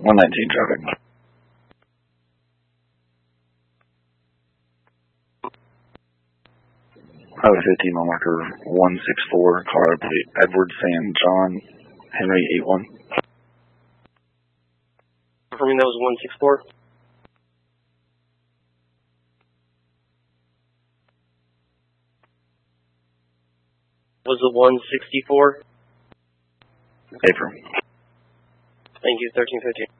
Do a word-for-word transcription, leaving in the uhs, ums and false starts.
one nineteen traffic. Highway fifteen, mile marker one six four, Colorado plate, Edward San John, Henry eight one. Confirming that was one six four. Was it one sixty-four? April. Thank you, thirteen fifty.